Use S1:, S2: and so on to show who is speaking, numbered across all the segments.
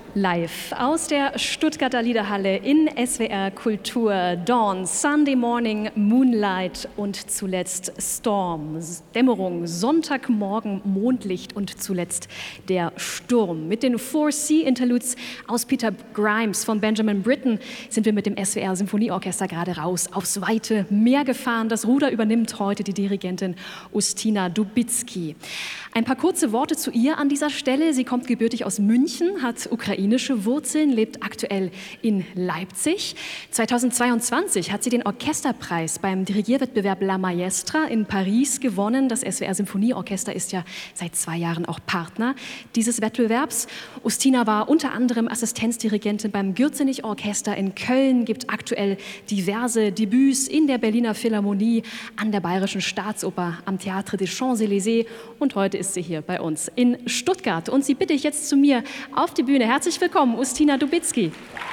S1: Live aus der Stuttgarter Liederhalle in SWR Kultur, Dawn, Sunday Morning, Moonlight und zuletzt Storm, Dämmerung, Sonntagmorgen, Mondlicht und zuletzt der Sturm. Mit den 4C-Interludes aus Peter Grimes von Benjamin Britten sind wir mit dem SWR Symphonieorchester gerade raus aufs weite Meer gefahren. Das Ruder übernimmt heute die Dirigentin Ustina Dubicki. Ein paar kurze Worte zu ihr an dieser Stelle. Sie kommt gebürtig aus München, hat ukrainische Wurzeln, lebt aktuell in Leipzig. 2022 hat sie den Orchesterpreis beim Dirigierwettbewerb La Maestra in Paris gewonnen. Das SWR Symphonieorchester ist ja seit 2 Jahren auch Partner dieses Wettbewerbs. Ustina war unter anderem Assistenzdirigentin beim Gürzenich-Orchester in Köln, gibt aktuell diverse Debüts in der Berliner Philharmonie, an der Bayerischen Staatsoper, am Théâtre des Champs-Élysées und heute ist sie hier bei uns in Stuttgart. Und sie bitte ich jetzt zu mir auf die Bühne. Herzlich willkommen, Ustina Dubicki.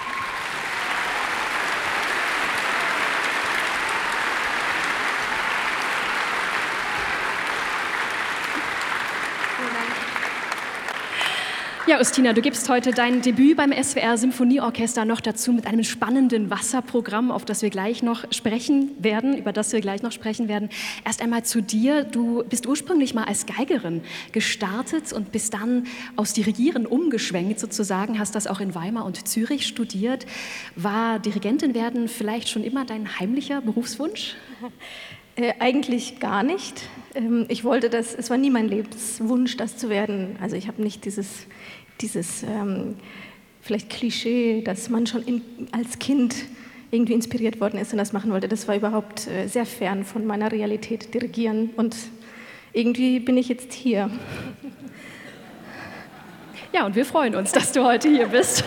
S1: Ja, Ustina, du gibst heute dein Debüt beim SWR Symphonieorchester noch dazu mit einem spannenden Wasserprogramm, über das wir gleich noch sprechen werden. Erst einmal zu dir. Du bist ursprünglich mal als Geigerin gestartet und bist dann aufs Dirigieren umgeschwenkt sozusagen, hast das auch in Weimar und Zürich studiert. War Dirigentin werden vielleicht schon immer dein heimlicher Berufswunsch?
S2: Eigentlich gar nicht. Ich wollte das, es war nie mein Lebenswunsch, das zu werden. Also ich habe nicht dieses vielleicht Klischee, dass man schon als Kind irgendwie inspiriert worden ist und das machen wollte. Das war überhaupt sehr fern von meiner Realität, Dirigieren. Und irgendwie bin ich jetzt hier.
S1: Ja, und wir freuen uns, dass du heute hier bist.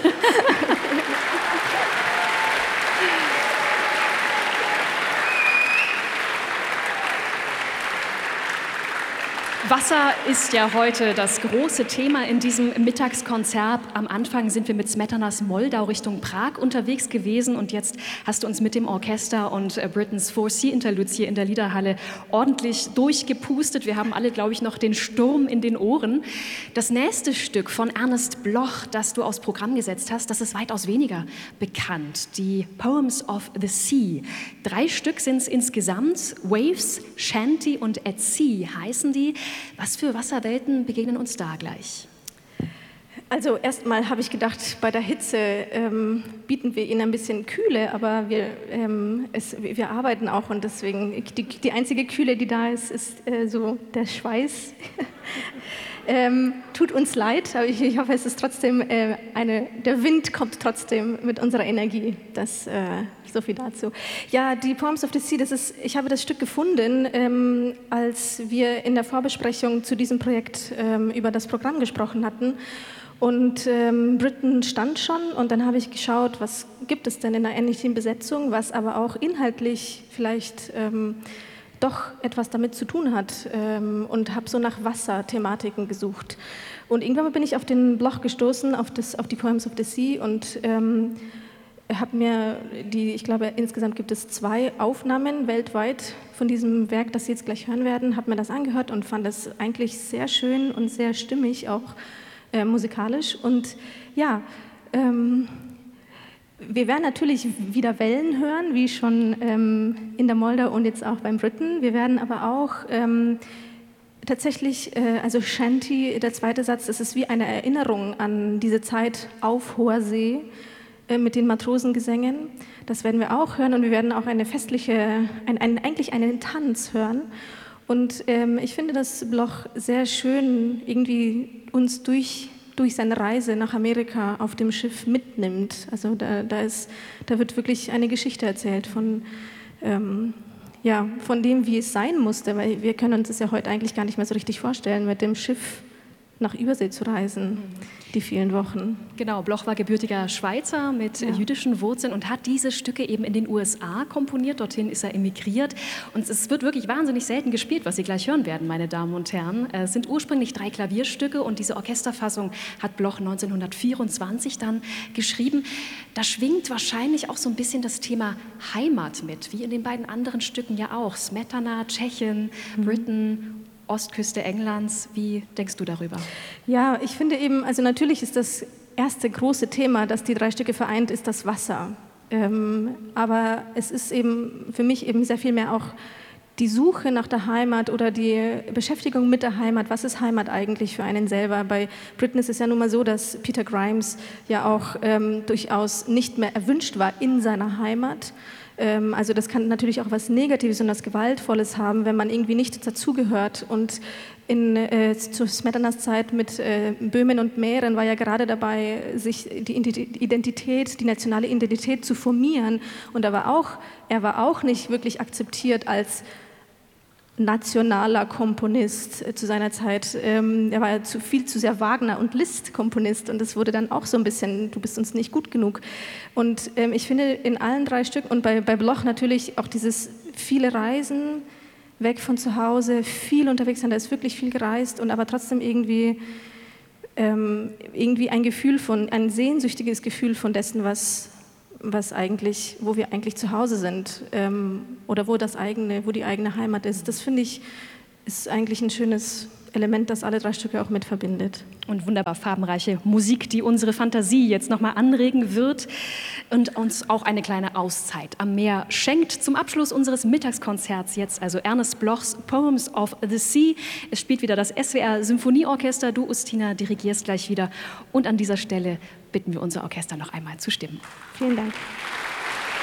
S1: Wasser ist ja heute das große Thema in diesem Mittagskonzert. Am Anfang sind wir mit Smetanas Moldau Richtung Prag unterwegs gewesen und jetzt hast du uns mit dem Orchester und Britons 4C-Interludes hier in der Liederhalle ordentlich durchgepustet. Wir haben alle, glaube ich, noch den Sturm in den Ohren. Das nächste Stück von Ernest Bloch, das du aufs Programm gesetzt hast, das ist weitaus weniger bekannt. Die Poems of the Sea. 3 Stück sind es insgesamt. Waves, Shanty und At Sea heißen die. Was für Wasserwelten begegnen uns da gleich?
S2: Also erstmal habe ich gedacht, bei der Hitze bieten wir ihnen ein bisschen Kühle, aber wir arbeiten auch und deswegen die einzige Kühle, die da ist, ist so der Schweiß. Tut uns leid, aber ich hoffe, es ist trotzdem der Wind kommt trotzdem mit unserer Energie. So viel dazu. Ja, die Poems of the Sea, ich habe das Stück gefunden, als wir in der Vorbesprechung zu diesem Projekt über das Programm gesprochen hatten. Und Britten stand schon und dann habe ich geschaut, was gibt es denn in einer ähnlichen Besetzung, was aber auch inhaltlich vielleicht doch etwas damit zu tun hat und habe so nach Wasserthematiken gesucht. Und irgendwann bin ich auf den Bloch gestoßen, auf die Poems of the Sea und habe mir ich glaube, insgesamt gibt es 2 Aufnahmen weltweit von diesem Werk, das Sie jetzt gleich hören werden, habe mir das angehört und fand es eigentlich sehr schön und sehr stimmig, auch musikalisch. Und ja, wir werden natürlich wieder Wellen hören, wie schon in der Moldau und jetzt auch beim Britten. Wir werden aber auch tatsächlich, also Shanty, der zweite Satz, das ist wie eine Erinnerung an diese Zeit auf hoher See mit den Matrosengesängen. Das werden wir auch hören und wir werden auch eigentlich einen Tanz hören. Und ich finde, dass Bloch sehr schön irgendwie uns durch seine Reise nach Amerika auf dem Schiff mitnimmt. Also da wird wirklich eine Geschichte erzählt von dem, wie es sein musste, weil wir können uns das ja heute eigentlich gar nicht mehr so richtig vorstellen, mit dem Schiff nach Übersee zu reisen, die vielen Wochen.
S1: Genau, Bloch war gebürtiger Schweizer mit jüdischen Wurzeln und hat diese Stücke eben in den USA komponiert. Dorthin ist er emigriert und es wird wirklich wahnsinnig selten gespielt, was Sie gleich hören werden, meine Damen und Herren. Es sind ursprünglich 3 Klavierstücke und diese Orchesterfassung hat Bloch 1924 dann geschrieben. Da schwingt wahrscheinlich auch so ein bisschen das Thema Heimat mit, wie in den beiden anderen Stücken ja auch. Smetana, Tschechien, Britten, Ostküste Englands. Wie denkst du darüber?
S2: Ja, ich finde eben, also natürlich ist das erste große Thema, das die 3 Stücke vereint, ist das Wasser. Aber es ist eben für mich eben sehr viel mehr auch die Suche nach der Heimat oder die Beschäftigung mit der Heimat. Was ist Heimat eigentlich für einen selber? Bei Britney ist es ja nun mal so, dass Peter Grimes ja auch durchaus nicht mehr erwünscht war in seiner Heimat. Also das kann natürlich auch was Negatives und was Gewaltvolles haben, wenn man irgendwie nicht dazugehört. Und zu Smetanas Zeit mit Böhmen und Mähren war ja gerade dabei, sich die Identität, die nationale Identität zu formieren. Und er war auch nicht wirklich akzeptiert als nationaler Komponist zu seiner Zeit. Er war ja viel zu sehr Wagner- und Liszt-Komponist und das wurde dann auch so ein bisschen, du bist uns nicht gut genug. Und ich finde in allen 3 Stücken und bei Bloch natürlich auch dieses viele Reisen, weg von zu Hause, viel unterwegs sein, da ist wirklich viel gereist und aber trotzdem irgendwie ein sehnsüchtiges Gefühl von dessen, wo wir eigentlich zu Hause sind oder wo die eigene Heimat ist. Das finde ich, ist eigentlich ein schönes Element, das alle 3 Stücke auch mit verbindet.
S1: Und wunderbar farbenreiche Musik, die unsere Fantasie jetzt nochmal anregen wird und uns auch eine kleine Auszeit am Meer schenkt. Zum Abschluss unseres Mittagskonzerts jetzt also Ernest Blochs Poems of the Sea. Es spielt wieder das SWR Symphonieorchester. Du, Ustina, dirigierst gleich wieder. Und an dieser Stelle bitten wir unser Orchester noch einmal zu stimmen.
S2: Vielen Dank.